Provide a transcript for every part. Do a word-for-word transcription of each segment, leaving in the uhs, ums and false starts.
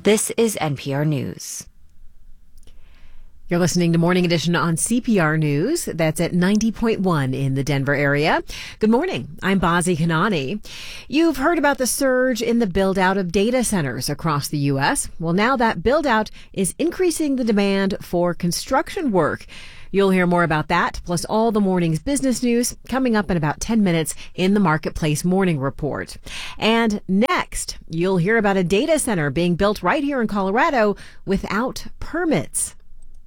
This is N P R News. You're listening to Morning Edition on C P R News. That's at ninety point one in the Denver area. Good morning. I'm Bazi Kanani. You've heard about the surge in the build-out of data centers across the U S. Well, now that build-out is increasing the demand for construction work. You'll hear more about that, plus all the morning's business news coming up in about ten minutes in the Marketplace Morning Report. And next, you'll hear about a data center being built right here in Colorado without permits.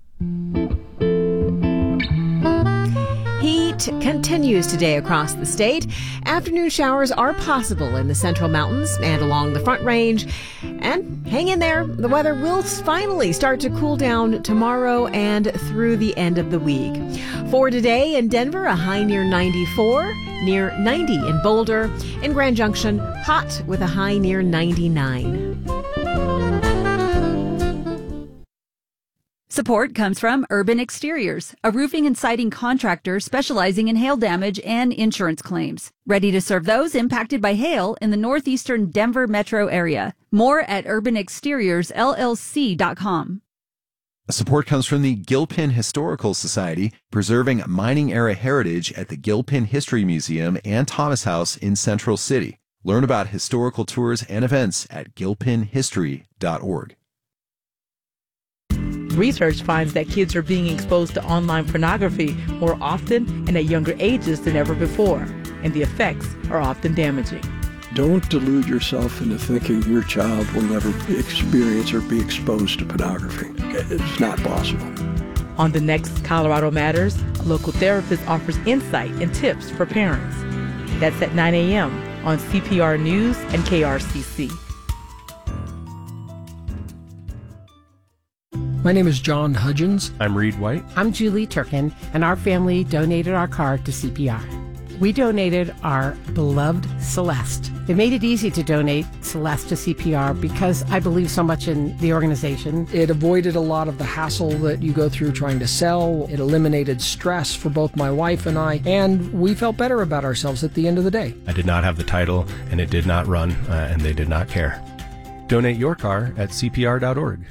Heat continues today across the state. Afternoon showers are possible in the Central Mountains and along the Front Range. And hang in there, the weather will finally start to cool down tomorrow and through the end of the week. For today in Denver, a high near ninety-four, near ninety in Boulder. In Grand Junction, hot with a high near ninety-nine. Support comes from Urban Exteriors, a roofing and siding contractor specializing in hail damage and insurance claims. Ready to serve those impacted by hail in the northeastern Denver metro area. More at urban exteriors L L C dot com. Support comes from the Gilpin Historical Society, preserving mining-era heritage at the Gilpin History Museum and Thomas House in Central City. Learn about historical tours and events at gilpin history dot org. Research finds that kids are being exposed to online pornography more often and at younger ages than ever before, and the effects are often damaging. Don't delude yourself into thinking your child will never experience or be exposed to pornography. It's not possible. On the next Colorado Matters, a local therapist offers insight and tips for parents. That's at nine a.m. on C P R News and K R C C. My name is John Hudgens. I'm Reed White. I'm Julie Turkin, and our family donated our car to C P R. We donated our beloved Celeste. It made it easy to donate Celeste to C P R because I believe so much in the organization. It avoided a lot of the hassle that you go through trying to sell. It eliminated stress for both my wife and I, and we felt better about ourselves at the end of the day. I did not have the title, and it did not run, uh, and they did not care. Donate your car at C P R dot org.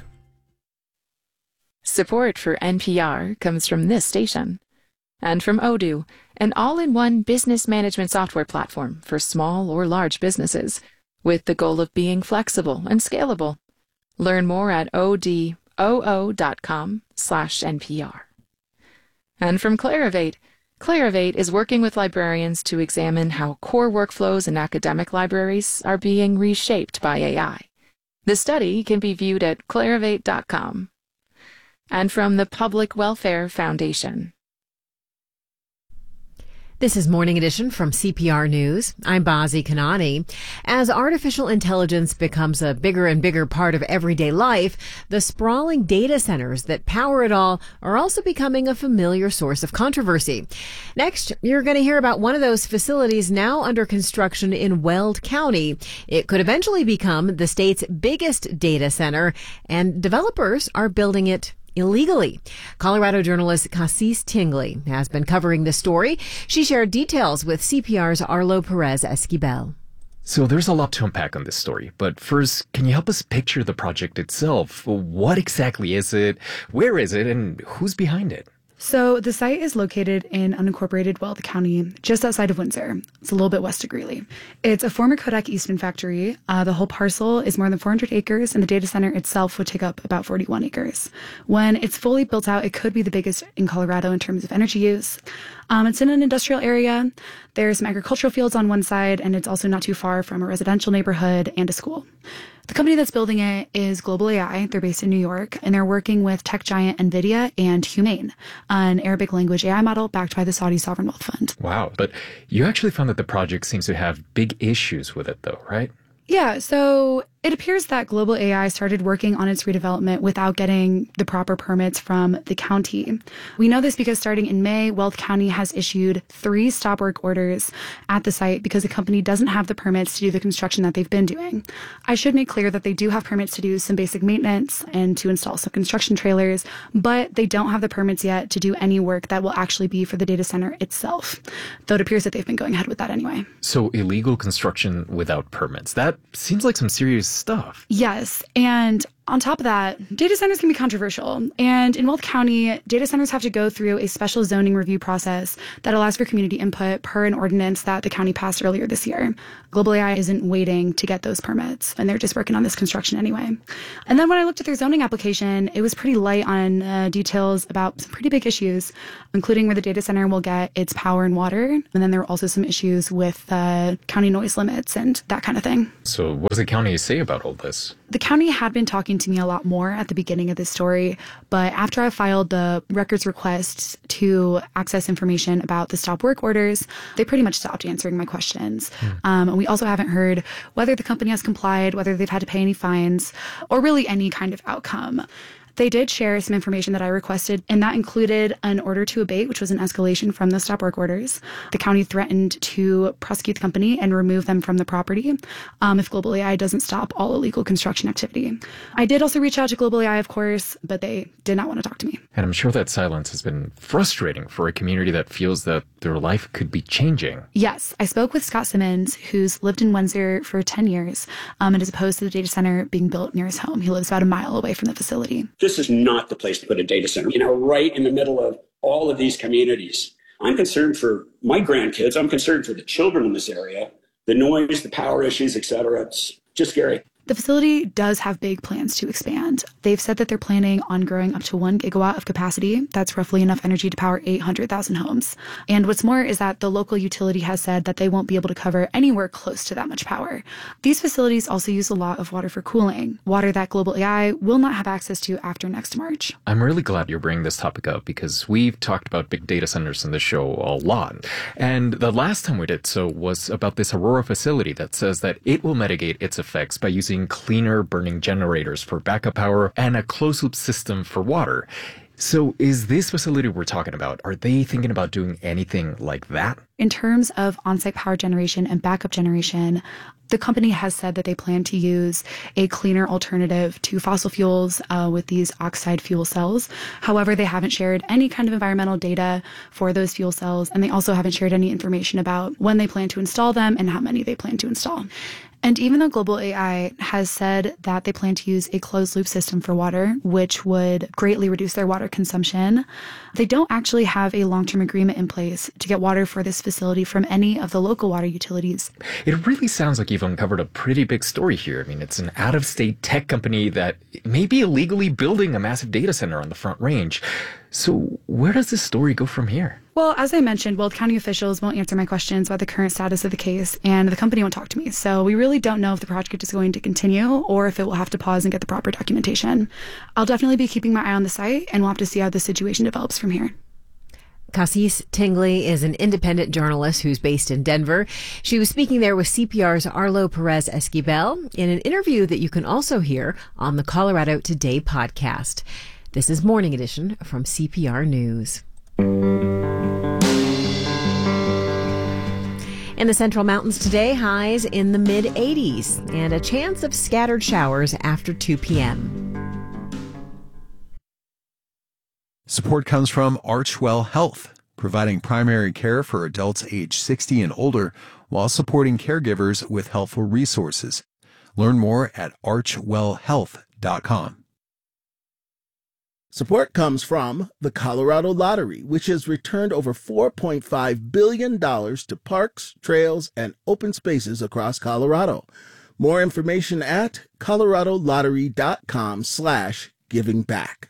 Support for N P R comes from this station and from Odoo, an all-in-one business management software platform for small or large businesses with the goal of being flexible and scalable. Learn more at odoo dot com slash N P R. And from Clarivate, Clarivate is working with librarians to examine how core workflows in academic libraries are being reshaped by A I. The study can be viewed at clarivate dot com. And from the Public Welfare Foundation. This is Morning Edition from C P R News. I'm Bazi Kanani. As artificial intelligence becomes a bigger and bigger part of everyday life, the sprawling data centers that power it all are also becoming a familiar source of controversy. Next, you're going to hear about one of those facilities now under construction in Weld County. It could eventually become the state's biggest data center, and developers are building it illegally. Colorado journalist Cassis Tingley has been covering this story. She shared details with C P R's Arlo Perez Esquivel. So there's a lot to unpack on this story, but first, can you help us picture the project itself? What exactly is it? Where is it? And who's behind it? So the site is located in unincorporated Weld County, just outside of Windsor. It's a little bit west of Greeley. It's a former Kodak Eastman factory. Uh, the whole parcel is more than four hundred acres, and the data center itself would take up about forty-one acres. When it's fully built out, it could be the biggest in Colorado in terms of energy use. Um, it's in an industrial area. There's some agricultural fields on one side, and it's also not too far from a residential neighborhood and a school. The company that's building it is Global A I. They're based in New York, and they're working with tech giant NVIDIA and Humane, an Arabic language A I model backed by the Saudi Sovereign Wealth Fund. Wow. But you actually found that the project seems to have big issues with it, though, right? Yeah, so it appears that Global A I started working on its redevelopment without getting the proper permits from the county. We know this because starting in May, Weld County has issued three stop work orders at the site because the company doesn't have the permits to do the construction that they've been doing. I should make clear that they do have permits to do some basic maintenance and to install some construction trailers, but they don't have the permits yet to do any work that will actually be for the data center itself, though it appears that they've been going ahead with that anyway. So illegal construction without permits. That seems like some serious stuff. Yes, and On top of that, data centers can be controversial. And in Weld County, data centers have to go through a special zoning review process that allows for community input per an ordinance that the county passed earlier this year. Global A I isn't waiting to get those permits, and they're just working on this construction anyway. And then when I looked at their zoning application, it was pretty light on uh, details about some pretty big issues, including where the data center will get its power and water. And then there were also some issues with uh, county noise limits and that kind of thing. So what does the county say about all this? The county had been talking to me a lot more at the beginning of this story, but after I filed the records request to access information about the stop work orders, they pretty much stopped answering my questions. Mm. Um, and we also haven't heard whether the company has complied, whether they've had to pay any fines, or really any kind of outcome. They did share some information that I requested, and that included an order to abate, which was an escalation from the stop work orders. The county threatened to prosecute the company and remove them from the property um, if Global A I doesn't stop all illegal construction activity. I did also reach out to Global A I, of course, but they did not want to talk to me. And I'm sure that silence has been frustrating for a community that feels that their life could be changing. Yes, I spoke with Scott Simmons, who's lived in Windsor for ten years um, and is opposed to the data center being built near his home. He lives about a mile away from the facility. This is not the place to put a data center, you know, right in the middle of all of these communities. I'm concerned for my grandkids. I'm concerned for the children in this area, the noise, the power issues, et cetera. It's just scary. The facility does have big plans to expand. They've said that they're planning on growing up to one gigawatt of capacity. That's roughly enough energy to power eight hundred thousand homes. And what's more is that the local utility has said that they won't be able to cover anywhere close to that much power. These facilities also use a lot of water for cooling, water that Global A I will not have access to after next March. I'm really glad you're bringing this topic up because we've talked about big data centers in the show a lot. And the last time we did so was about this Aurora facility that says that it will mitigate its effects by using cleaner burning generators for backup power and a closed-loop system for water. So is this facility we're talking about, are they thinking about doing anything like that? In terms of on-site power generation and backup generation, the company has said that they plan to use a cleaner alternative to fossil fuels uh, with these oxide fuel cells. However, they haven't shared any kind of environmental data for those fuel cells, and they also haven't shared any information about when they plan to install them and how many they plan to install. And even though Global A I has said that they plan to use a closed-loop system for water, which would greatly reduce their water consumption, they don't actually have a long-term agreement in place to get water for this facility from any of the local water utilities. It really sounds like you've uncovered a pretty big story here. I mean, it's an out-of-state tech company that may be illegally building a massive data center on the Front Range. So where does this story go from here? Well, as I mentioned, Weld County officials won't answer my questions about the current status of the case, and the company won't talk to me. So we really don't know if the project is going to continue or if it will have to pause and get the proper documentation. I'll definitely be keeping my eye on the site, and we'll have to see how the situation develops from here. Cassis Tingley is an independent journalist who's based in Denver. She was speaking there with C P R's Arlo Perez Esquivel in an interview that you can also hear on the Colorado Today podcast. This is Morning Edition from C P R News. In the Central Mountains today, highs in the mid eighties and a chance of scattered showers after two p.m. Support comes from Archwell Health, providing primary care for adults age sixty and older while supporting caregivers with helpful resources. Learn more at archwell health dot com. Support comes from the Colorado Lottery, which has returned over four point five billion dollars to parks, trails, and open spaces across Colorado. More information at colorado lottery dot com slash giving back.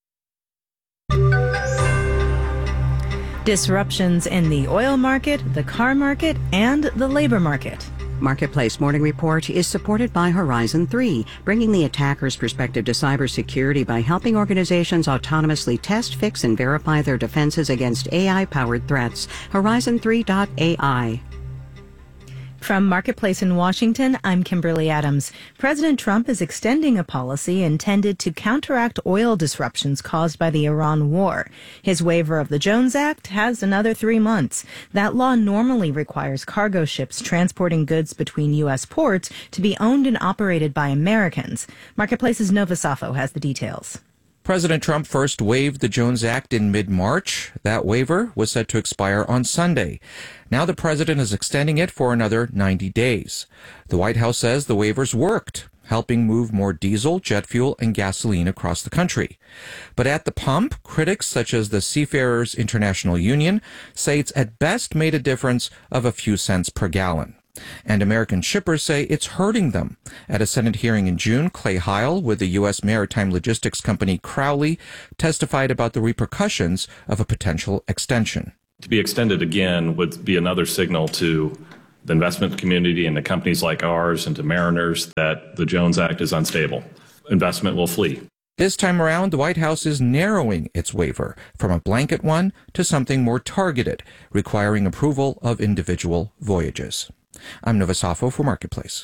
Disruptions in the oil market, the car market, and the labor market. Marketplace Morning Report is supported by Horizon three, bringing the attacker's perspective to cybersecurity by helping organizations autonomously test, fix, and verify their defenses against A I-powered threats. horizon three dot A I. From Marketplace in Washington, I'm Kimberly Adams. President Trump is extending a policy intended to counteract oil disruptions caused by the Iran war. His waiver of the Jones Act has another three months. That law normally requires cargo ships transporting goods between U S ports to be owned and operated by Americans. Marketplace's Nova Safo has the details. President Trump first waived the Jones Act in mid-March. That waiver was set to expire on Sunday. Now the president is extending it for another ninety days. The White House says the waivers worked. helping move more diesel, jet fuel, and gasoline across the country. But at the pump, critics such as the Seafarers International Union say it's at best made a difference of a few cents per gallon. And American shippers say it's hurting them. At a Senate hearing in June, Clay Heil with the U S maritime logistics company Crowley testified about the repercussions of a potential extension. To be extended again would be another signal to the investment community and to companies like ours and to mariners that the Jones Act is unstable. Investment will flee. This time around, the White House is narrowing its waiver from a blanket one to something more targeted, requiring approval of individual voyages. I'm Novasafo for Marketplace.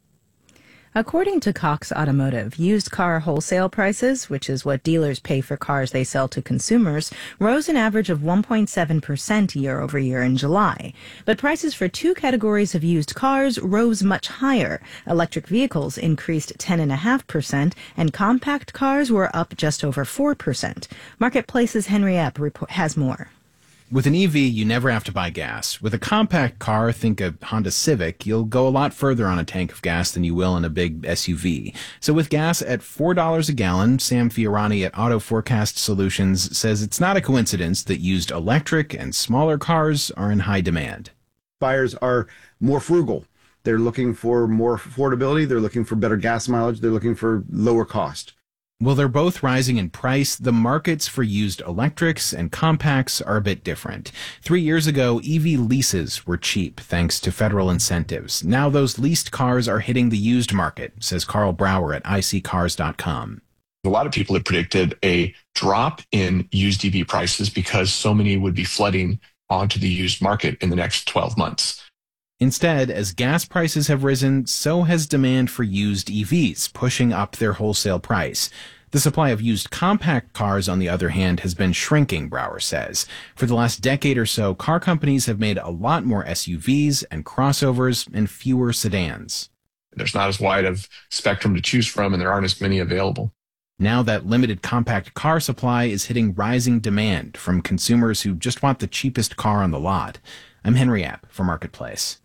According to Cox Automotive, used car wholesale prices, which is what dealers pay for cars they sell to consumers, rose an average of one point seven percent year over year in July. But prices for two categories of used cars rose much higher. Electric vehicles increased ten point five percent, and compact cars were up just over four percent. Marketplace's Henry Epp report has more. With an E V, you never have to buy gas. With a compact car, think a Honda Civic, you'll go a lot further on a tank of gas than you will in a big S U V. So with gas at four dollars a gallon, Sam Fiorani at Auto Forecast Solutions says it's not a coincidence that used electric and smaller cars are in high demand. Buyers are more frugal. They're looking for more affordability. They're looking for better gas mileage. They're looking for lower cost. While they're both rising in price, the markets for used electrics and compacts are a bit different. Three years ago, E V leases were cheap thanks to federal incentives. Now those leased cars are hitting the used market, says Carl Brower at I C cars dot com. A lot of people have predicted a drop in used E V prices because so many would be flooding onto the used market in the next twelve months. Instead, as gas prices have risen, so has demand for used E Vs, pushing up their wholesale price. The supply of used compact cars, on the other hand, has been shrinking, Brower says. For the last decade or so, car companies have made a lot more S U Vs and crossovers and fewer sedans. There's not as wide of spectrum to choose from, and there aren't as many available. Now that limited compact car supply is hitting rising demand from consumers who just want the cheapest car on the lot. I'm Henry App for Marketplace.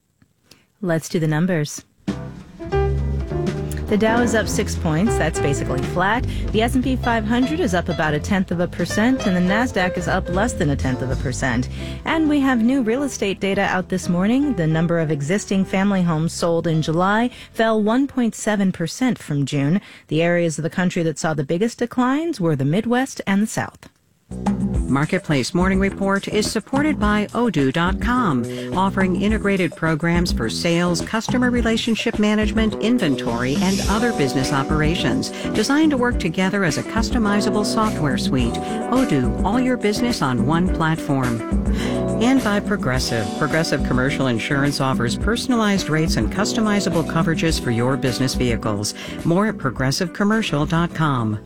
Let's do the numbers. The Dow is up six points. That's basically flat. The S and P five hundred is up about a tenth of a percent, and the NASDAQ is up less than a tenth of a percent. And we have new real estate data out this morning. The number of existing family homes sold in July fell one point seven percent from June. The areas of the country that saw the biggest declines were the Midwest and the South. Marketplace Morning Report is supported by Odoo dot com, offering integrated programs for sales, customer relationship management, inventory, and other business operations, designed to work together as a customizable software suite. Odoo, all your business on one platform. And by Progressive. Progressive Commercial Insurance offers personalized rates and customizable coverages for your business vehicles. More at progressive commercial dot com.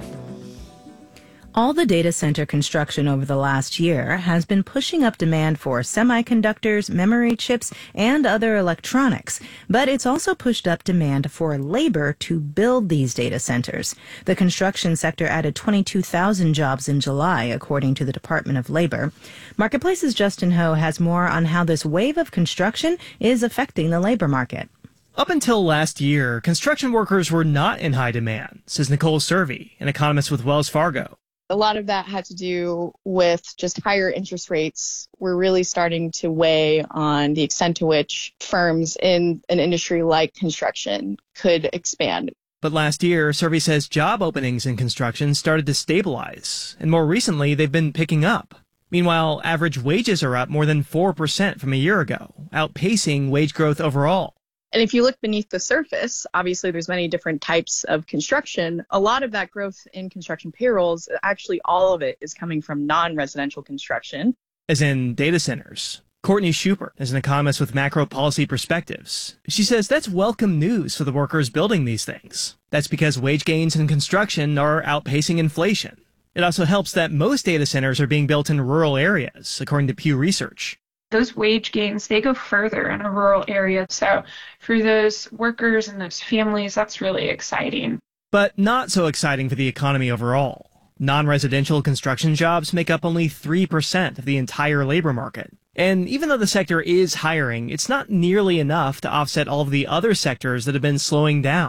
All the data center construction over the last year has been pushing up demand for semiconductors, memory chips, and other electronics. But it's also pushed up demand for labor to build these data centers. The construction sector added twenty-two thousand jobs in July, according to the Department of Labor. Marketplace's Justin Ho has more on how this wave of construction is affecting the labor market. Up until last year, construction workers were not in high demand, says Nicole Servey, an economist with Wells Fargo. A lot of that had to do with just higher interest rates were really starting to weigh on the extent to which firms in an industry like construction could expand. But last year, Servey says job openings in construction started to stabilize, and more recently, they've been picking up. Meanwhile, average wages are up more than four percent from a year ago, outpacing wage growth overall. And if you look beneath the surface, obviously there's many different types of construction. A lot of that growth in construction payrolls, actually all of it is coming from non-residential construction. As in data centers. Courtney Schupert is an economist with Macro Policy Perspectives. She says that's welcome news for the workers building these things. That's because wage gains in construction are outpacing inflation. It also helps that most data centers are being built in rural areas, according to Pew Research. Those wage gains, they go further in a rural area. So for those workers and those families, that's really exciting. But not so exciting for the economy overall. Non-residential construction jobs make up only three percent of the entire labor market. And even though the sector is hiring, it's not nearly enough to offset all of the other sectors that have been slowing down.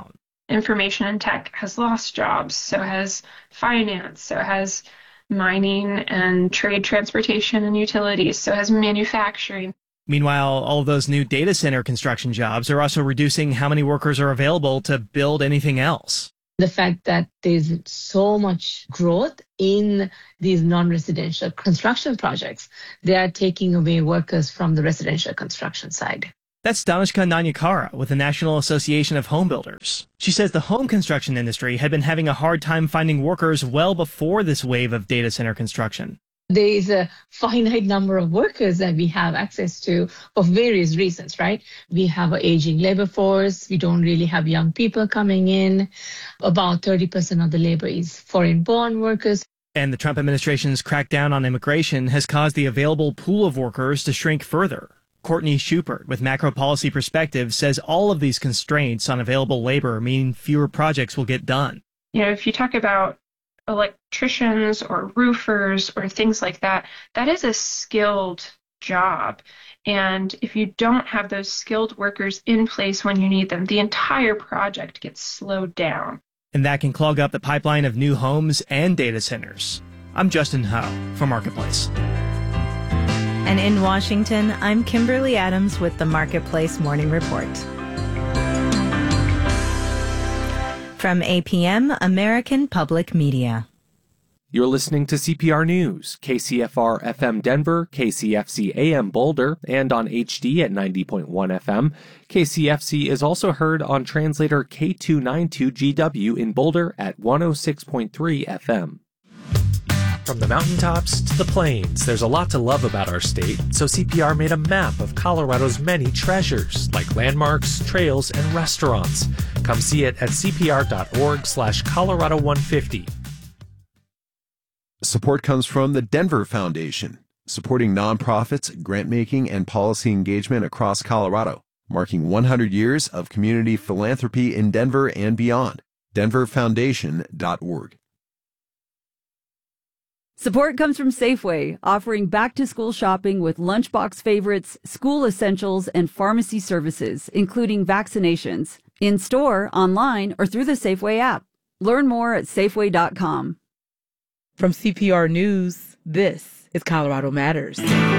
Information and tech has lost jobs, so has finance, so has mining and trade, transportation, and utilities, so has manufacturing. Meanwhile, all of those new data center construction jobs are also reducing how many workers are available to build anything else. The fact that there's so much growth in these non-residential construction projects, they are taking away workers from the residential construction side. That's Danushka Nanyakara with the National Association of Home Builders. She says the home construction industry had been having a hard time finding workers well before this wave of data center construction. There is a finite number of workers that we have access to for various reasons, right? We have an aging labor force. We don't really have young people coming in. About thirty percent of the labor is foreign-born workers. And the Trump administration's crackdown on immigration has caused the available pool of workers to shrink further. Courtney Schubert with Macro Policy Perspective says all of these constraints on available labor mean fewer projects will get done. You know, if you talk about electricians or roofers or things like that, that is a skilled job. And if you don't have those skilled workers in place when you need them, the entire project gets slowed down. And that can clog up the pipeline of new homes and data centers. I'm Justin Ho for Marketplace. And in Washington, I'm Kimberly Adams with the Marketplace Morning Report. From A P M, American Public Media. You're listening to C P R News, K C F R F M Denver, K C F C A M Boulder, and on H D at ninety point one F M. K C F C is also heard on translator K two ninety-two G W in Boulder at one oh six point three F M. From the mountaintops to the plains, there's a lot to love about our state, so C P R made a map of Colorado's many treasures, like landmarks, trails, and restaurants. Come see it at cpr.org slash Colorado 150. Support comes from the Denver Foundation, supporting nonprofits, grant-making, and policy engagement across Colorado, marking one hundred years of community philanthropy in Denver and beyond. denver foundation dot org. Support comes from Safeway, offering back-to-school shopping with lunchbox favorites, school essentials, and pharmacy services, including vaccinations, in-store, online, or through the Safeway app. Learn more at safeway dot com. From C P R News, this is Colorado Matters.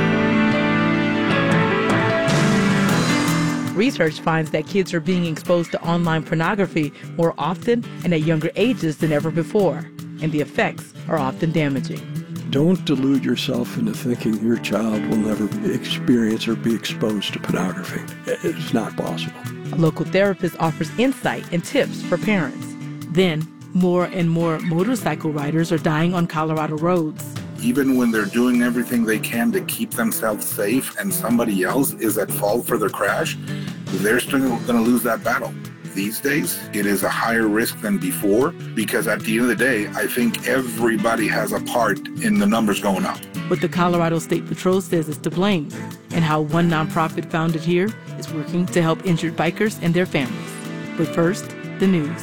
Research finds that kids are being exposed to online pornography more often and at younger ages than ever before, and the effects are often damaging. Don't delude yourself into thinking your child will never experience or be exposed to pornography. It's not possible. A local therapist offers insight and tips for parents. Then, more and more motorcycle riders are dying on Colorado roads. Even when they're doing everything they can to keep themselves safe and somebody else is at fault for their crash, they're still going to lose that battle. These days, it is a higher risk than before because at the end of the day, I think everybody has a part in the numbers going up. What the Colorado State Patrol says is to blame, and how one nonprofit founded here is working to help injured bikers and their families. But first, the news.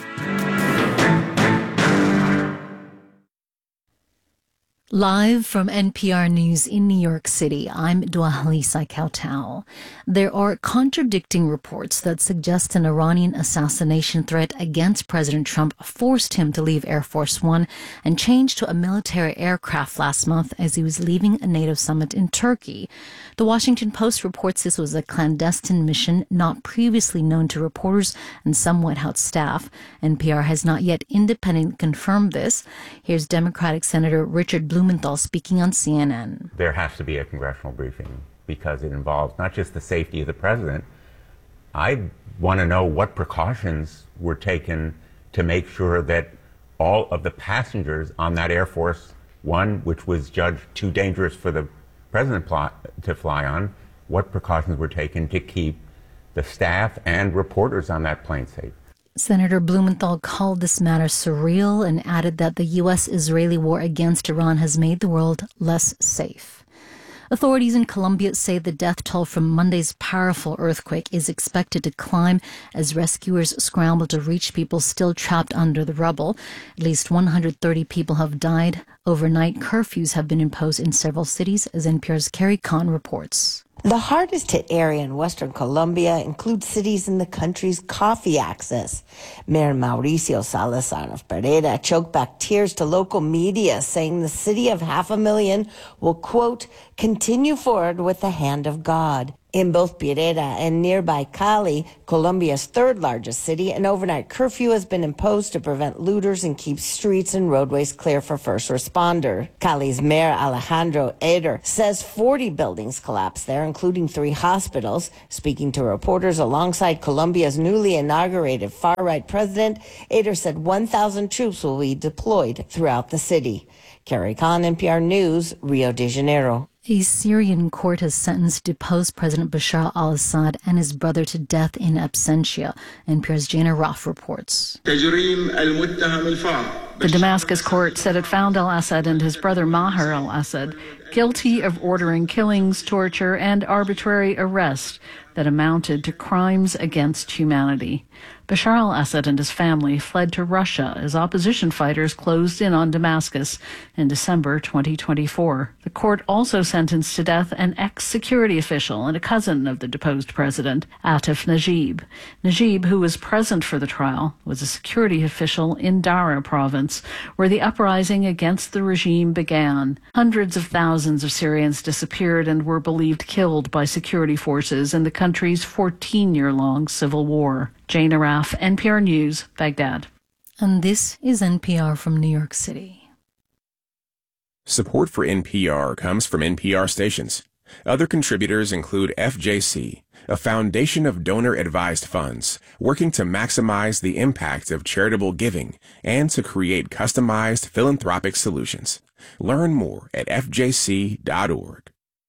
Live from N P R News in New York City, I'm Dwalisa Kautau. There are contradicting reports that suggest an Iranian assassination threat against President Trump forced him to leave Air Force One and change to a military aircraft last month as he was leaving a NATO summit in Turkey. The Washington Post reports this was a clandestine mission not previously known to reporters and some White House staff. N P R has not yet independently confirmed this. Here's Democratic Senator Richard Blumenthal speaking on C N N. There has to be a congressional briefing because it involves not just the safety of the president. I want to know what precautions were taken to make sure that all of the passengers on that Air Force One, which was judged too dangerous for the president to fly on, what precautions were taken to keep the staff and reporters on that plane safe. Senator Blumenthal called this matter surreal and added that the U S Israeli war against Iran has made the world less safe. Authorities in Colombia say the death toll from Monday's powerful earthquake is expected to climb as rescuers scramble to reach people still trapped under the rubble. At least one hundred thirty people have died. Overnight curfews have been imposed in several cities, as N P R's Carrie Kahn reports. The hardest hit area in Western Colombia includes cities in the country's coffee axis. Mayor Mauricio Salazar of Pereira choked back tears to local media, saying the city of half a million will, quote, continue forward with the hand of God. In both Pereira and nearby Cali, Colombia's third largest city, an overnight curfew has been imposed to prevent looters and keep streets and roadways clear for first responders. Cali's Mayor Alejandro Eder says forty buildings collapsed there, including three hospitals. Speaking to reporters alongside Colombia's newly inaugurated far-right president, Eder said one thousand troops will be deployed throughout the city. Carrie Khan, N P R News, Rio de Janeiro. A Syrian court has sentenced deposed President Bashar al-Assad and his brother to death in absentia. N P R's Jana Roth reports. The Damascus court said it found al-Assad and his brother Maher al-Assad guilty of ordering killings, torture, and arbitrary arrest that amounted to crimes against humanity. Bashar al-Assad and his family fled to Russia as opposition fighters closed in on Damascus in December twenty twenty-four. The court also sentenced to death an ex-security official and a cousin of the deposed president, Atif Najib. Najib, who was present for the trial, was a security official in Dara province, where the uprising against the regime began. Hundreds of thousands of Syrians disappeared and were believed killed by security forces in the country's fourteen-year-long civil war. Jane Araf, N P R News, Baghdad. And this is N P R from New York City. Support for N P R comes from N P R stations. Other contributors include F J C, a foundation of donor-advised funds working to maximize the impact of charitable giving and to create customized philanthropic solutions. Learn more at F J C dot org.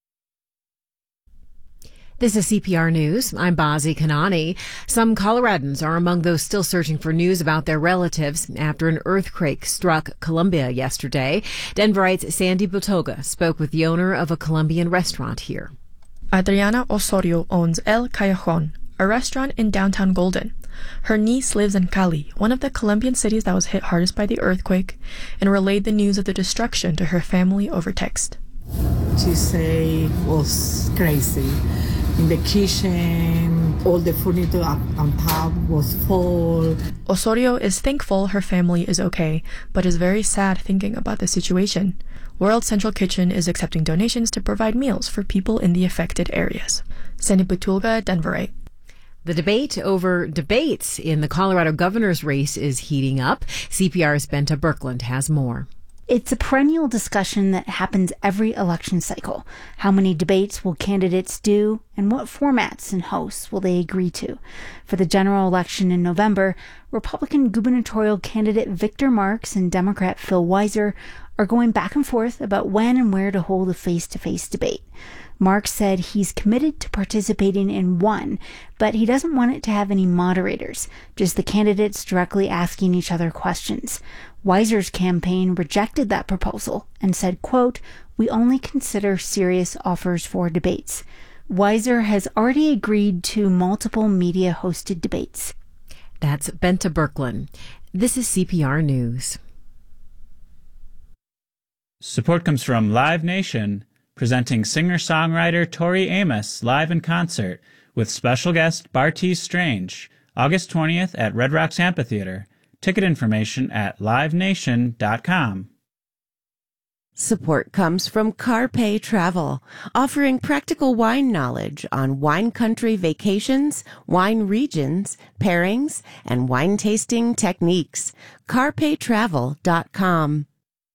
This is C P R News. I'm Bazi Kanani. Some Coloradans are among those still searching for news about their relatives after an earthquake struck Colombia yesterday. Denverite's Sandy Botoga spoke with the owner of a Colombian restaurant here. Adriana Osorio owns El Callejón, a restaurant in downtown Golden. Her niece lives in Cali, one of the Colombian cities that was hit hardest by the earthquake, and relayed the news of the destruction to her family over text. She said it was crazy. In the kitchen, all the furniture up on top was full. Osorio is thankful her family is okay, but is very sad thinking about the situation. World Central Kitchen is accepting donations to provide meals for people in the affected areas. Sandy Butulga, Denverite. The debate over debates in the Colorado governor's race is heating up. C P R's Benta Birkeland has more. It's a perennial discussion that happens every election cycle. How many debates will candidates do, and what formats and hosts will they agree to? For the general election in November, Republican gubernatorial candidate Victor Marx and Democrat Phil Weiser are going back and forth about when and where to hold a face-to-face debate. Marx said he's committed to participating in one, but he doesn't want it to have any moderators, just the candidates directly asking each other questions. Weiser's campaign rejected that proposal and said, quote, "We only consider serious offers for debates." Weiser has already agreed to multiple media-hosted debates. That's Benta Birkeland. This is C P R News. Support comes from Live Nation, presenting singer-songwriter Tori Amos live in concert with special guest Bartees Strange, August twentieth at Red Rocks Amphitheater. Ticket information at live nation dot com. Support comes from Carpe Travel, offering practical wine knowledge on wine country vacations, wine regions, pairings, and wine tasting techniques. carpe travel dot com.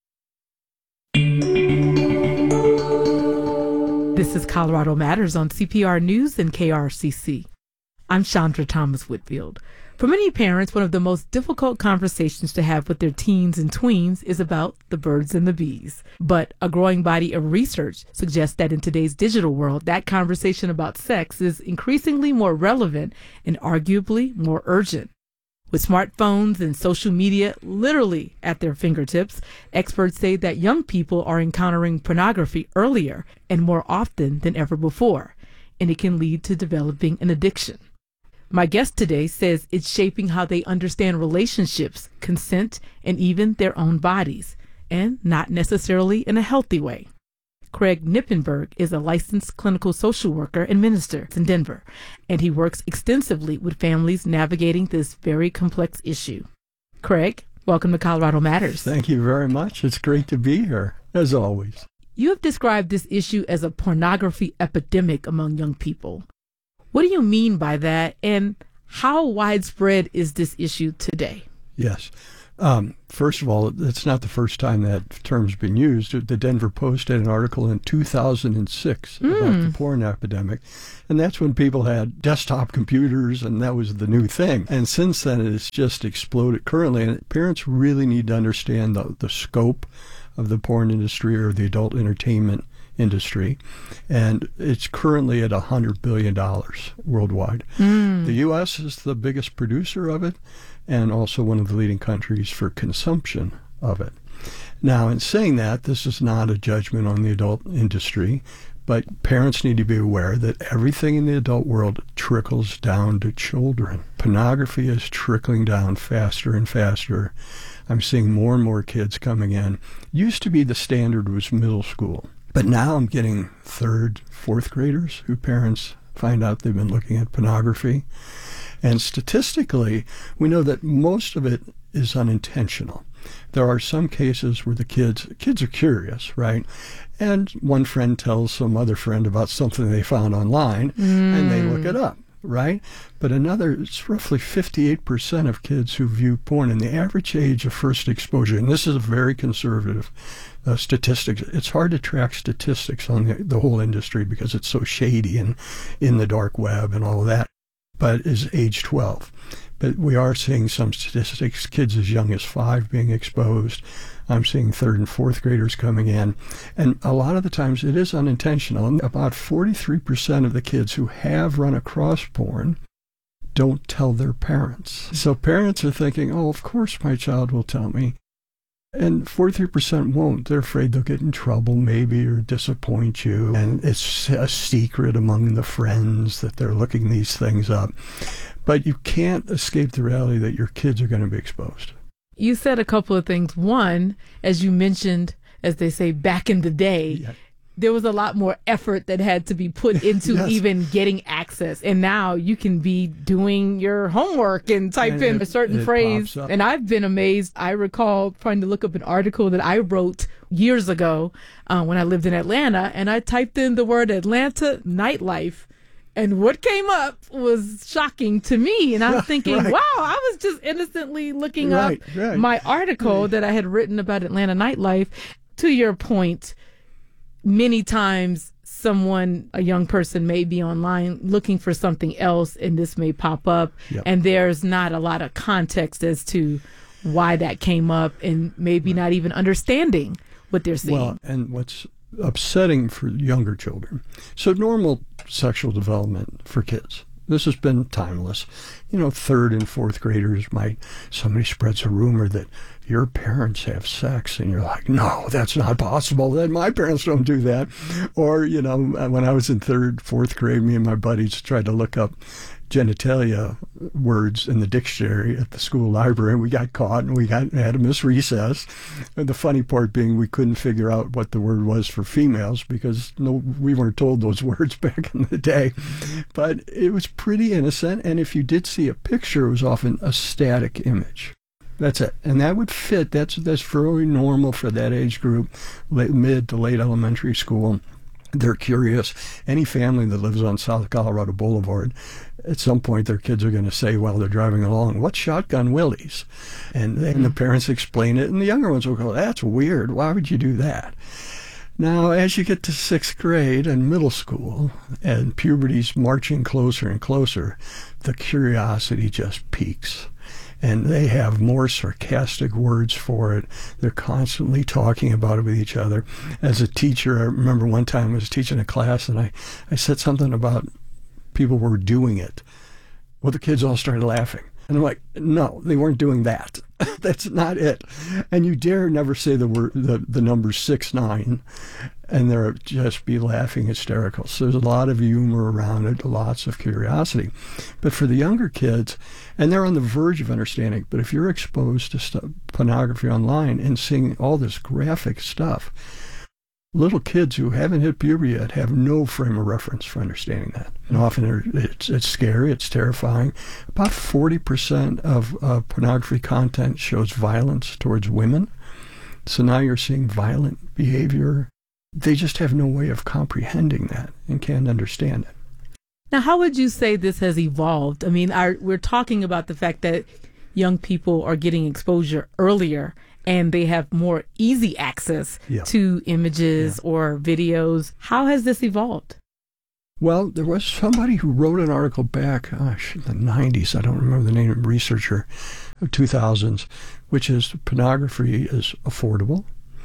This is Colorado Matters on C P R News and K R C C. I'm Chandra Thomas Whitfield. For many parents, one of the most difficult conversations to have with their teens and tweens is about the birds and the bees. But a growing body of research suggests that in today's digital world, that conversation about sex is increasingly more relevant and arguably more urgent. With smartphones and social media literally at their fingertips, experts say that young people are encountering pornography earlier and more often than ever before, and it can lead to developing an addiction. My guest today says it's shaping how they understand relationships, consent, and even their own bodies, and not necessarily in a healthy way. Craig Nippenberg is a licensed clinical social worker and minister in Denver, and he works extensively with families navigating this very complex issue. Craig, welcome to Colorado Matters. Thank you very much. It's great to be here, as always. You have described this issue as a pornography epidemic among young people. What do you mean by that, and how widespread is this issue today? Yes. Um, first of all, it's not the first time that term's been used. The Denver Post had an article in two thousand six mm. about the porn epidemic, and that's when people had desktop computers, and that was the new thing. And since then, it's just exploded currently, and parents really need to understand the, the scope of the porn industry or the adult entertainment industry, and it's currently at one hundred billion dollars worldwide. Mm. The U S is the biggest producer of it, and also one of the leading countries for consumption of it. Now, in saying that, this is not a judgment on the adult industry, but parents need to be aware that everything in the adult world trickles down to children. Pornography is trickling down faster and faster. I'm seeing more and more kids coming in. Used to be the standard was middle school, but now I'm getting third, fourth graders who parents find out they've been looking at pornography. And statistically, we know that most of it is unintentional. There are some cases where the kids kids are curious, right? And one friend tells some other friend about something they found online, mm. and they look it up, right? But another, it's roughly fifty-eight percent of kids who view porn, and the average age of first exposure, and this is a very conservative uh, statistic. It's hard to track statistics on the, the whole industry because it's so shady and in the dark web and all of that, but is age twelve. But we are seeing some statistics, kids as young as five being exposed. I'm seeing third and fourth graders coming in. And a lot of the times it is unintentional. And about forty-three percent of the kids who have run across porn don't tell their parents. So parents are thinking, oh, of course my child will tell me. And forty-three percent won't. They're afraid they'll get in trouble maybe or disappoint you. And it's a secret among the friends that they're looking these things up. But you can't escape the reality that your kids are going to be exposed. You said a couple of things. One, as you mentioned, as they say, back in the day, yeah. there was a lot more effort that had to be put into yes. even getting access. And now you can be doing your homework and type and in it, a certain phrase. And I've been amazed. I recall trying to look up an article that I wrote years ago uh, when I lived in Atlanta, and I typed in the word Atlanta nightlife. And what came up was shocking to me. And I'm thinking, right. wow, I was just innocently looking right, up right. my article right. that I had written about Atlanta nightlife. To your point, many times someone, a young person may be online looking for something else, and this may pop up. Yep. And there's not a lot of context as to why that came up, and maybe right. not even understanding what they're seeing. Well, and what's upsetting for younger children. So normal sexual development for kids. This has been timeless. You know, third and fourth graders might, somebody spreads a rumor that your parents have sex, and you're like, no, that's not possible. That my parents don't do that. Or, you know, when I was in third, fourth grade, me and my buddies tried to look up genitalia words in the dictionary at the school library, and we got caught, and we got had to miss recess. And the funny part being we couldn't figure out what the word was for females because no, we weren't told those words back in the day. But it was pretty innocent, and if you did see a picture, it was often a static image. That's it. And that would fit. That's that's very normal for that age group, late, mid to late elementary school. They're curious. Any family that lives on South Colorado Boulevard, at some point their kids are going to say while they're driving along, what's Shotgun Willie's? And then the parents explain it, and the younger ones will go, that's weird. Why would you do that? Now, as you get to sixth grade and middle school, and puberty's marching closer and closer, the curiosity just peaks. And they have more sarcastic words for it. They're constantly talking about it with each other. As a teacher, I remember one time I was teaching a class, and I, I said something about people were doing it. Well, the kids all started laughing. And I'm like, no, they weren't doing that. That's not it. And you dare never say the word, the, the number six nine, and they'll just be laughing hysterical. So there's a lot of humor around it, lots of curiosity. But for the younger kids, and they're on the verge of understanding, but if you're exposed to stuff, pornography online and seeing all this graphic stuff, Little kids who haven't hit puberty yet have no frame of reference for understanding that. And often it's, it's scary, it's terrifying. About forty percent of uh, pornography content shows violence towards women. So now you're seeing violent behavior. They just have no way of comprehending that and can't understand it. Now, how would you say this has evolved? I mean, our, we're talking about the fact that young people are getting exposure earlier and they have more easy access yeah. to images yeah. or videos. How has this evolved? Well, there was somebody who wrote an article back, gosh, in the nineties, I don't remember the name of the researcher, of two thousands, which is pornography is affordable,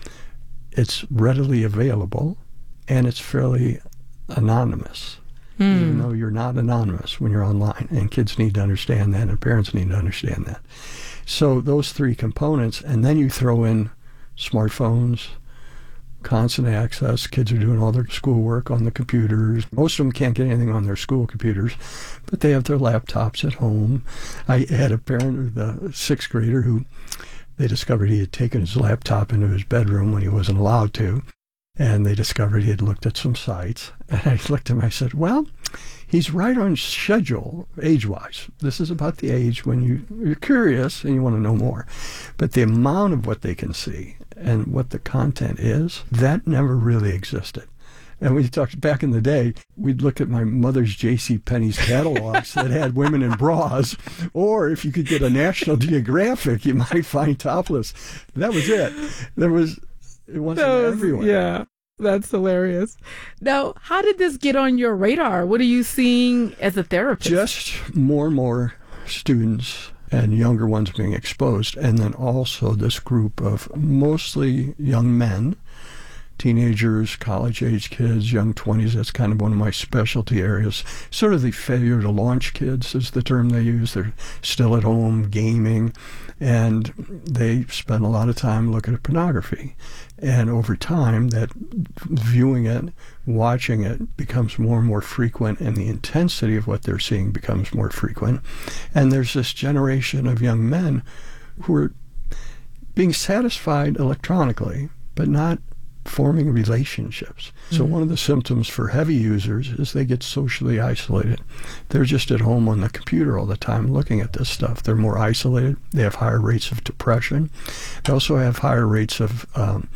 it's readily available, and it's fairly anonymous. Mm. Even though you're not anonymous when you're online, and kids need to understand that, and parents need to understand that. So those three components, and then you throw in smartphones, constant access. Kids are doing all their schoolwork on the computers. Most of them can't get anything on their school computers, but they have their laptops at home. I had a parent, the sixth grader, who they discovered he had taken his laptop into his bedroom when he wasn't allowed to. And they discovered he had looked at some sites. And I looked at him, I said, well, he's right on schedule, age-wise. This is about the age when you, you're curious and you want to know more. But the amount of what they can see and what the content is, that never really existed. And we talked back in the day, we'd look at my mother's J C Penney's catalogs that had women in bras, or if you could get a National Geographic, you might find topless. That was it. There was... It wasn't was, everywhere. Yeah, that's hilarious. Now, how did this get on your radar? What are you seeing as a therapist? Just more and more students and younger ones being exposed, and then also this group of mostly young men, teenagers, college-age kids, young twenties. That's kind of one of my specialty areas. Sort of the failure to launch kids is the term they use. They're still at home gaming, and they spend a lot of time looking at pornography. And over time, that viewing it, watching it, becomes more and more frequent, and the intensity of what they're seeing becomes more frequent. And there's this generation of young men who are being satisfied electronically, but not forming relationships. So mm-hmm. one of the symptoms for heavy users is they get socially isolated. They're just at home on the computer all the time looking at this stuff. They're more isolated. They have higher rates of depression. They also have higher rates of um,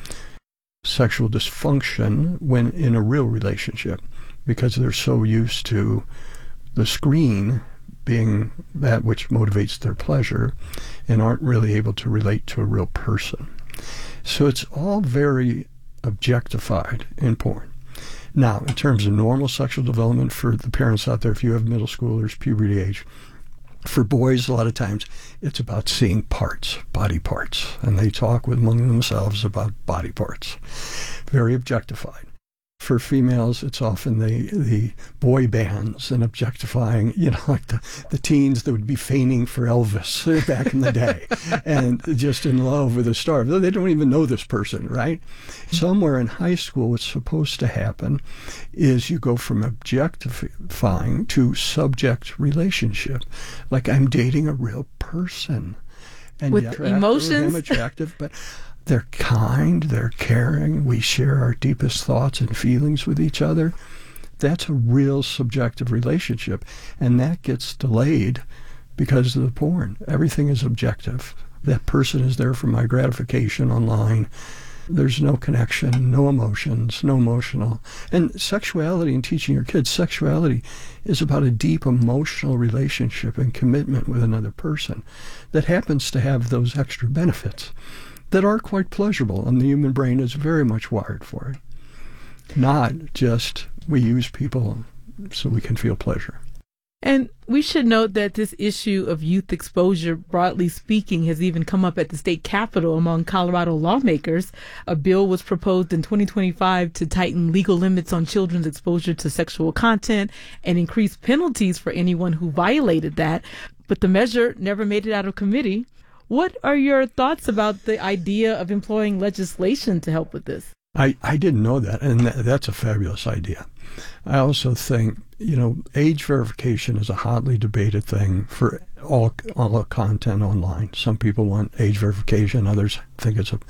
sexual dysfunction when in a real relationship, because they're so used to the screen being that which motivates their pleasure and aren't really able to relate to a real person. So it's all very objectified in porn. Now, in terms of normal sexual development for the parents out there, if you have middle schoolers, puberty age, for boys, a lot of times it's about seeing parts, body parts, and they talk with among themselves about body parts. Very objectified. For females, it's often the the boy bands and objectifying, you know, like the, the teens that would be feigning for Elvis back in the day and just in love with a star. They don't even know this person, right? Somewhere in high school, what's supposed to happen is you go from objectifying to subject relationship. Like I'm dating a real person. And with yet, emotions? I'm attractive, but... They're kind, they're caring, we share our deepest thoughts and feelings with each other. That's a real subjective relationship, and that gets delayed because of the porn. Everything is objective. That person is there for my gratification online. There's no connection, no emotions, no emotional. And sexuality, and teaching your kids, sexuality is about a deep emotional relationship and commitment with another person that happens to have those extra benefits that are quite pleasurable, and the human brain is very much wired for it. Not just we use people so we can feel pleasure. And we should note that this issue of youth exposure, broadly speaking, has even come up at the state capitol among Colorado lawmakers. A bill was proposed in twenty twenty-five to tighten legal limits on children's exposure to sexual content and increase penalties for anyone who violated that. But the measure never made it out of committee. What are your thoughts about the idea of employing legislation to help with this? I, I didn't know that, and that, that's a fabulous idea. I also think, you know, age verification is a hotly debated thing for all all content online. Some people want age verification, others think it's a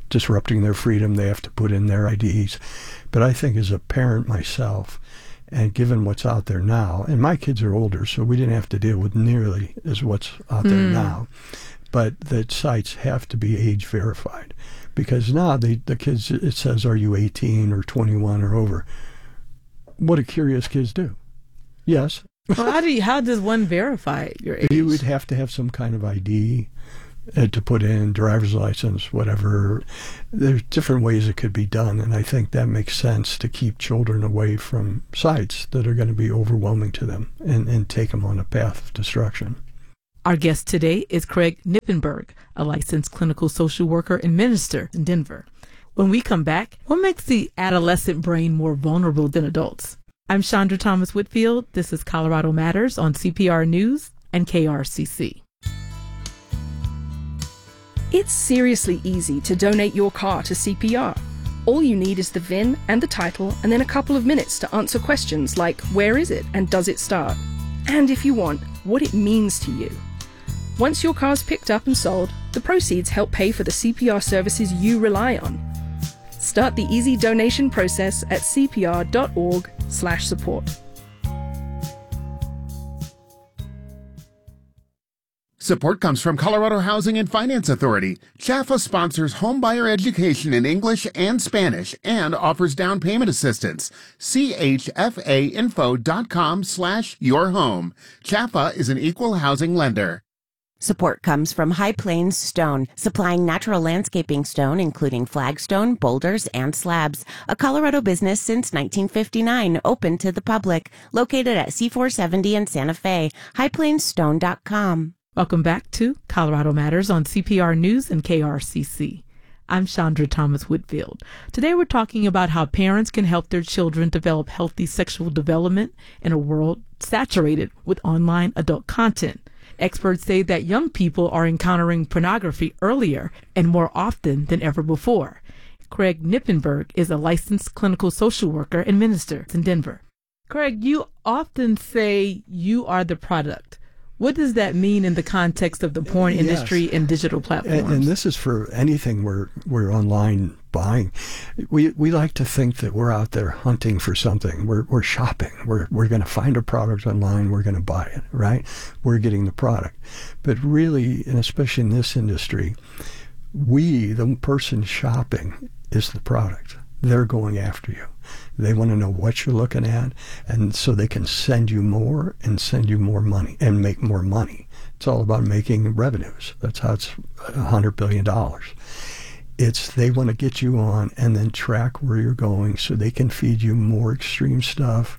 disrupting their freedom. They have to put in their I Ds. But I think as a parent myself, and given what's out there now, and my kids are older, so we didn't have to deal with nearly as what's out there Mm. now, but the sites have to be age verified. Because now they, the kids, it says, are you eighteen or twenty-one or over? What do curious kids do? Yes. Well, how do you, how does one verify your age? You would have to have some kind of I D uh, to put in, driver's license, whatever. There's different ways it could be done, and I think that makes sense to keep children away from sites that are going to be overwhelming to them and, and take them on a path of destruction. Our guest today is Craig Knippenberg, a licensed clinical social worker and minister in Denver. When we come back, what makes the adolescent brain more vulnerable than adults? I'm Chandra Thomas Whitfield. This is Colorado Matters on C P R News and K R C C. It's seriously easy to donate your car to C P R. All you need is the V I N and the title, and then a couple of minutes to answer questions like where is it and does it start? And if you want, what it means to you. Once your car's picked up and sold, the proceeds help pay for the C P R services you rely on. Start the easy donation process at c p r dot org slash support. Support comes from Colorado Housing and Finance Authority. C H A F A sponsors homebuyer education in English and Spanish and offers down payment assistance. C H F A info dot com slash your home. C H A F A is an equal housing lender. Support comes from High Plains Stone, supplying natural landscaping stone, including flagstone, boulders, and slabs. A Colorado business since nineteen fifty-nine, open to the public. Located at C four seventy in Santa Fe. high plains stone dot com. Welcome back to Colorado Matters on C P R News and K R C C. I'm Chandra Thomas Whitfield. Today we're talking about how parents can help their children develop healthy sexual development in a world saturated with online adult content. Experts say that young people are encountering pornography earlier and more often than ever before. Craig Knippenberg is a licensed clinical social worker and minister in Denver. Craig, you often say you are the product. What does that mean in the context of the porn Yes. industry and digital platforms? And, and this is for anything we're we're online buying. We we like to think that we're out there hunting for something. We're we're shopping. We're we're going to find a product online. We're going to buy it, right? We're getting the product. But really, and especially in this industry, we, the person shopping, is the product. They're going after you. They want to know what you're looking at, and so they can send you more and send you more money and make more money. It's all about making revenues. That's how it's one hundred billion dollars. It's they want to get you on and then track where you're going so they can feed you more extreme stuff,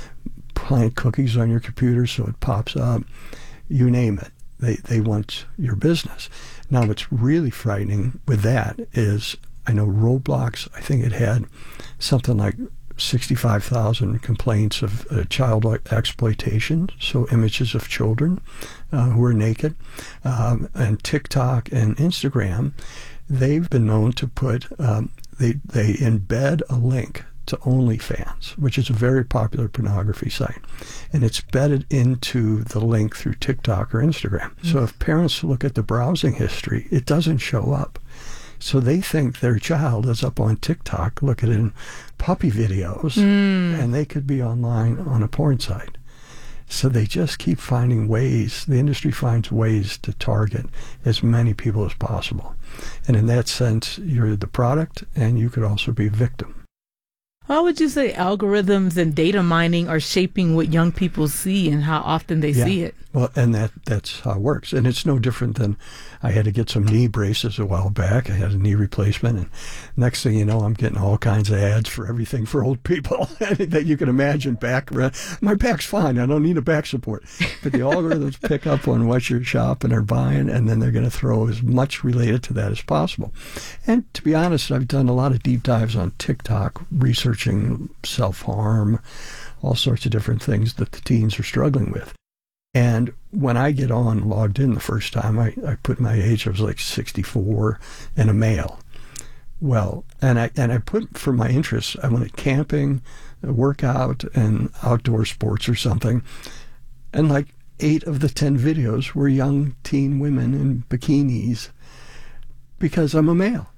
plant cookies on your computer so it pops up, you name it. They, they want your business. Now, what's really frightening with that is, I know Roblox, I think it had something like sixty-five thousand complaints of uh, child exploitation, so images of children uh, who are naked. Um, and TikTok and Instagram, they've been known to put, um, they, they embed a link to OnlyFans, which is a very popular pornography site. And it's embedded into the link through TikTok or Instagram. Mm-hmm. So if parents look at the browsing history, it doesn't show up. So they think their child is up on TikTok looking at puppy videos, mm. and they could be online on a porn site. So they just keep finding ways, the industry finds ways to target as many people as possible. And in that sense, you're the product, and you could also be a victim. How would you say algorithms and data mining are shaping what young people see and how often they yeah. see it? Well, and that that's how it works. And it's no different than I had to get some knee braces a while back. I had a knee replacement. And next thing you know, I'm getting all kinds of ads for everything for old people that you can imagine. Back, my back's fine. I don't need a back support. But the algorithms pick up on what you're shopping or buying, and then they're going to throw as much related to that as possible. And to be honest, I've done a lot of deep dives on TikTok, researching self-harm, all sorts of different things that the teens are struggling with. And when I get on, logged in the first time, I, I put my age, I was like sixty-four and a male. Well, and I and I put for my interests, I wanted camping, workout, and outdoor sports or something. And like eight of the ten videos were young teen women in bikinis because I'm a male.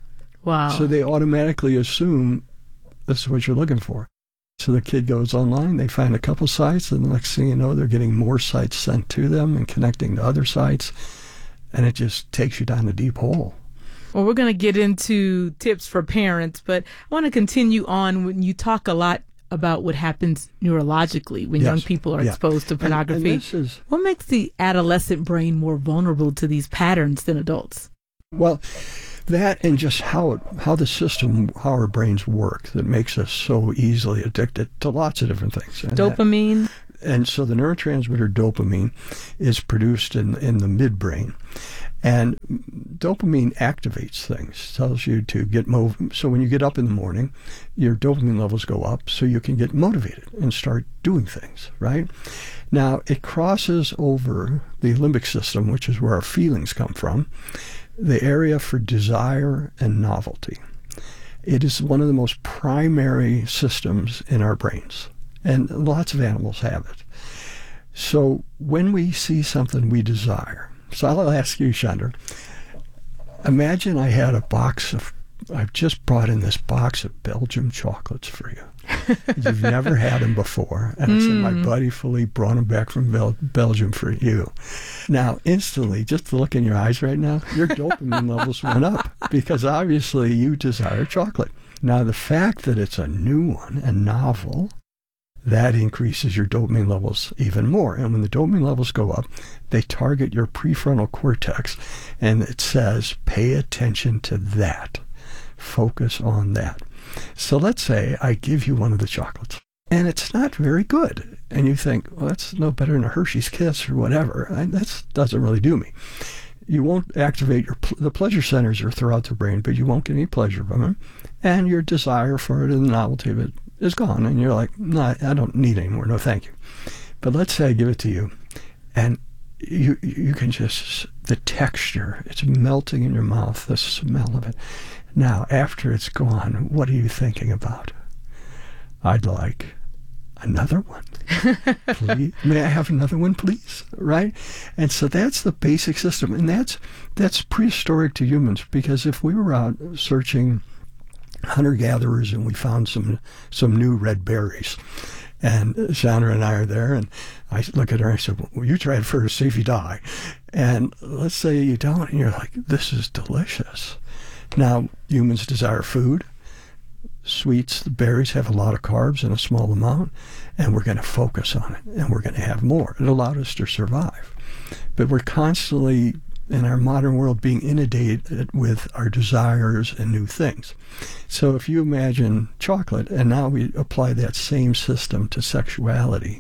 Wow. So they automatically assume this is what you're looking for. So the kid goes online, they find a couple sites, and the next thing you know, they're getting more sites sent to them and connecting to other sites, and it just takes you down a deep hole. Well, we're going to get into tips for parents, but I want to continue on when you talk a lot about what happens neurologically when yes. young people are yeah. exposed to pornography. And, and is, what makes the adolescent brain more vulnerable to these patterns than adults? Well, that and just how it, how the system, how our brains work that makes us so easily addicted to lots of different things. And dopamine. That, and so the neurotransmitter dopamine is produced in, in the midbrain. And dopamine activates things, tells you to get moved. So when you get up in the morning, your dopamine levels go up so you can get motivated and start doing things, right? Now, it crosses over the limbic system, which is where our feelings come from, the area for desire and novelty. It is one of the most primary systems in our brains, and lots of animals have it. So when we see something we desire, so I'll ask you, Chandra, imagine I had a box of, I've just brought in this box of Belgium chocolates for you. You've never had them before. And I said, mm. my buddy Philippe brought them back from Bel- Belgium for you. Now, instantly, just the look in your eyes right now, your dopamine levels went up because obviously you desire chocolate. Now, the fact that it's a new one and novel, that increases your dopamine levels even more. And when the dopamine levels go up, they target your prefrontal cortex, and it says, pay attention to that. Focus on that. So let's say I give you one of the chocolates, and it's not very good. And you think, well, that's no better than a Hershey's Kiss or whatever. That doesn't really do me. You won't activate your, the pleasure centers are throughout the brain, but you won't get any pleasure from them. And your desire for it and the novelty of it is gone. And you're like, no, I don't need it anymore. No, thank you. But let's say I give it to you, and you you can just, the texture, it's melting in your mouth, the smell of it. Now, after it's gone, what are you thinking about? I'd like another one. Please, may I have another one, please? Right? And so that's the basic system. And that's that's prehistoric to humans, because if we were out searching hunter-gatherers and we found some some new red berries, and Chandra and I are there, and I look at her and I said, well, you try it first, see if you die. And let's say you don't, and you're like, this is delicious. Now, humans desire food. Sweets, the berries have a lot of carbs in a small amount, and we're going to focus on it, and we're going to have more. It allowed us to survive. But we're constantly, in our modern world, being inundated with our desires and new things. So if you imagine chocolate, and now we apply that same system to sexuality,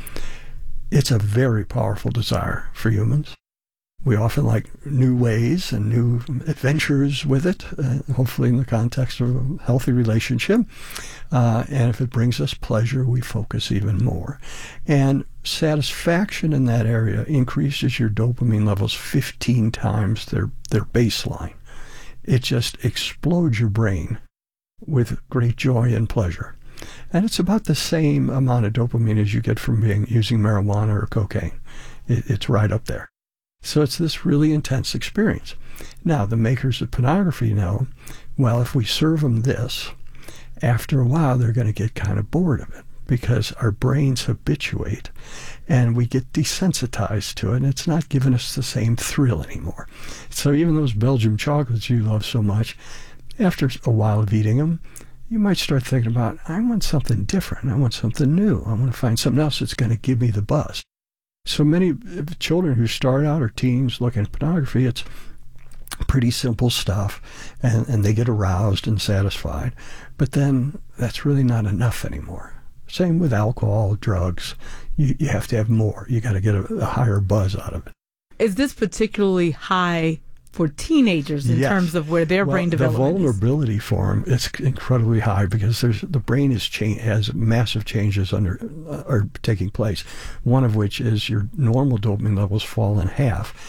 it's a very powerful desire for humans. We often like new ways and new adventures with it, uh, hopefully in the context of a healthy relationship. Uh, and if it brings us pleasure, we focus even more. And satisfaction in that area increases your dopamine levels fifteen times their, their baseline. It just explodes your brain with great joy and pleasure. And it's about the same amount of dopamine as you get from being using marijuana or cocaine. It, it's right up there. So it's this really intense experience. Now, the makers of pornography know, well, if we serve them this, after a while they're going to get kind of bored of it, because our brains habituate and we get desensitized to it, and it's not giving us the same thrill anymore. So even those Belgium chocolates you love so much, after a while of eating them, you might start thinking about, I want something different. I want something new. I want to find something else that's going to give me the buzz. So many children who start out, or teens looking at pornography, it's pretty simple stuff, and, and they get aroused and satisfied. But then that's really not enough anymore. Same with alcohol, drugs. You, you have to have more. You got to get a, a higher buzz out of it. Is this particularly high for teenagers in yes. terms of where their well, brain development the vulnerability is? for them is incredibly high, because there's the brain is cha- has massive changes under uh, are taking place. One of which is your normal dopamine levels fall in half,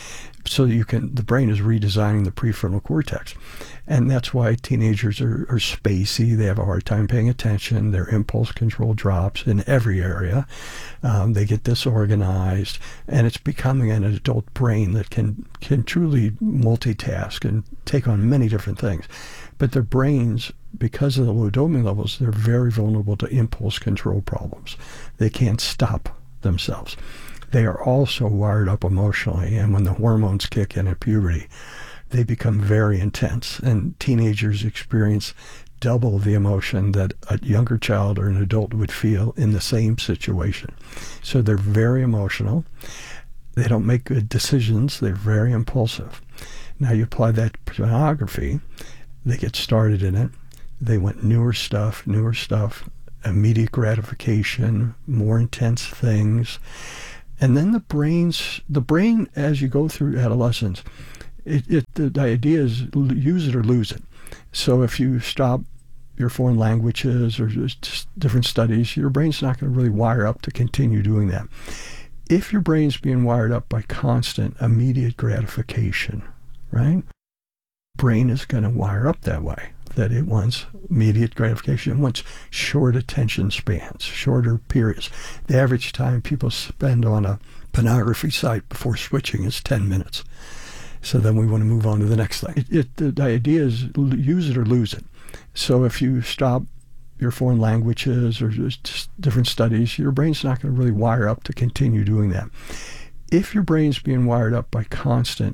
so that you can, the brain is redesigning the prefrontal cortex. And that's why teenagers are, are spacey. They have a hard time paying attention. Their impulse control drops in every area. Um, they get disorganized, and it's becoming an adult brain that can, can truly multitask and take on many different things. But their brains, because of the low dopamine levels, they're very vulnerable to impulse control problems. They can't stop themselves. They are also wired up emotionally, and when the hormones kick in at puberty, they become very intense, and teenagers experience double the emotion that a younger child or an adult would feel in the same situation. So they're very emotional. They don't make good decisions. They're very impulsive. Now you apply that to pornography, they get started in it. They want newer stuff, newer stuff, immediate gratification, more intense things. And then the brains, the brain, as you go through adolescence, it, it the, the idea is use it or lose it. So if you stop your foreign languages or just different studies, your brain's not going to really wire up to continue doing that. If your brain's being wired up by constant immediate gratification, right? Brain is going to wire up that way, that it wants immediate gratification. It wants short attention spans, shorter periods. The average time people spend on a pornography site before switching is ten minutes. So then we want to move on to the next thing. It, it, the, the idea is use it or lose it. So if you stop your foreign languages or just different studies, your brain's not going to really wire up to continue doing that. If your brain's being wired up by constant